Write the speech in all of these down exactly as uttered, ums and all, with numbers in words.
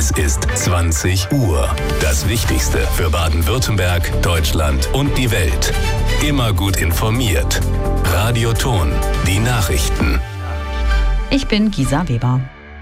Es ist zwanzig Uhr. Das Wichtigste für Baden-Württemberg, Deutschland und die Welt. Immer gut informiert. Radio Ton, die Nachrichten. Ich bin Gisa Weber.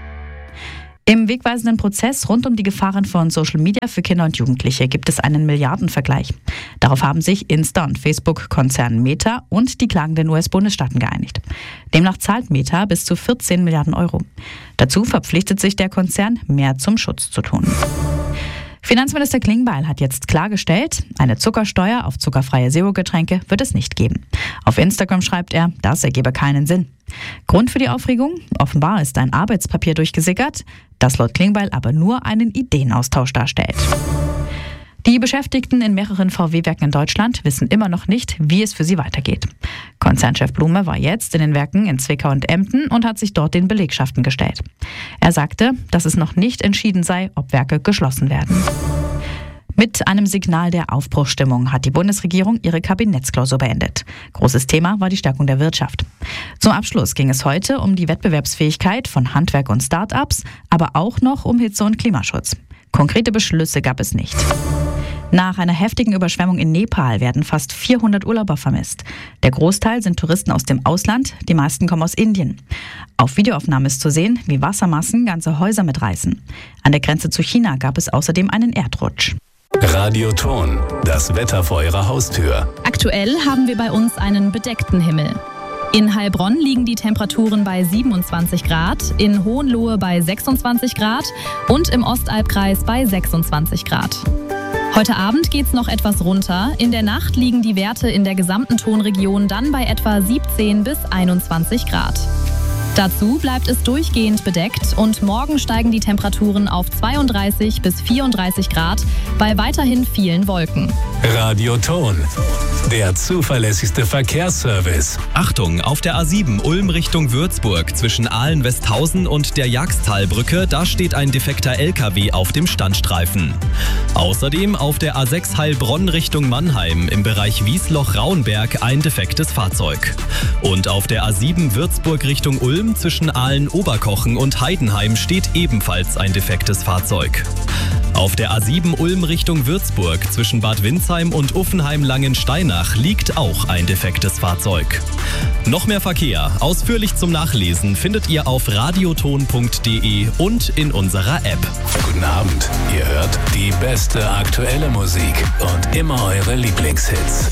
Im wegweisenden Prozess rund um die Gefahren von Social Media für Kinder und Jugendliche gibt es einen Milliardenvergleich. Darauf haben sich Insta- und Facebook-Konzern Meta und die klagenden U S-Bundesstaaten geeinigt. Demnach zahlt Meta bis zu vierzehn Milliarden Euro. Dazu verpflichtet sich der Konzern, mehr zum Schutz zu tun. Finanzminister Klingbeil hat jetzt klargestellt, eine Zuckersteuer auf zuckerfreie Zero-Getränke wird es nicht geben. Auf Instagram schreibt er, das ergebe keinen Sinn. Grund für die Aufregung? Offenbar ist ein Arbeitspapier durchgesickert, das laut Klingbeil aber nur einen Ideenaustausch darstellt. Die Beschäftigten in mehreren V W-Werken in Deutschland wissen immer noch nicht, wie es für sie weitergeht. Konzernchef Blume war jetzt in den Werken in Zwickau und Emden und hat sich dort den Belegschaften gestellt. Er sagte, dass es noch nicht entschieden sei, ob Werke geschlossen werden. Mit einem Signal der Aufbruchsstimmung hat die Bundesregierung ihre Kabinettsklausur beendet. Großes Thema war die Stärkung der Wirtschaft. Zum Abschluss ging es heute um die Wettbewerbsfähigkeit von Handwerk und Start-ups, aber auch noch um Hitze- und Klimaschutz. Konkrete Beschlüsse gab es nicht. Nach einer heftigen Überschwemmung in Nepal werden fast vierhundert Urlauber vermisst. Der Großteil sind Touristen aus dem Ausland, die meisten kommen aus Indien. Auf Videoaufnahmen ist zu sehen, wie Wassermassen ganze Häuser mitreißen. An der Grenze zu China gab es außerdem einen Erdrutsch. Radio Ton, das Wetter vor Ihrer Haustür. Aktuell haben wir bei uns einen bedeckten Himmel. In Heilbronn liegen die Temperaturen bei siebenundzwanzig Grad, in Hohenlohe bei sechsundzwanzig Grad und im Ostalbkreis bei sechsundzwanzig Grad. Heute Abend geht's noch etwas runter. In der Nacht liegen die Werte in der gesamten Tonregion dann bei etwa siebzehn bis einundzwanzig Grad. Dazu bleibt es durchgehend bedeckt und morgen steigen die Temperaturen auf zweiunddreißig bis vierunddreißig Grad bei weiterhin vielen Wolken. Radio Ton, der zuverlässigste Verkehrsservice. Achtung, auf der A sieben Ulm Richtung Würzburg zwischen Ahlen-Westhausen und der Jagstalbrücke, da steht ein defekter L K W auf dem Standstreifen. Außerdem auf der A sechs Heilbronn Richtung Mannheim im Bereich Wiesloch-Rauenberg ein defektes Fahrzeug. Und auf der A sieben Würzburg Richtung Ulm zwischen Ahlen-Oberkochen und Heidenheim steht ebenfalls ein defektes Fahrzeug. Auf der A sieben Ulm Richtung Würzburg zwischen Bad Windsheim und Uffenheim-Langensteinach liegt auch ein defektes Fahrzeug. Noch mehr Verkehr, ausführlich zum Nachlesen, findet ihr auf radioton punkt de und in unserer App. Guten Abend, ihr hört die beste aktuelle Musik und immer eure Lieblingshits.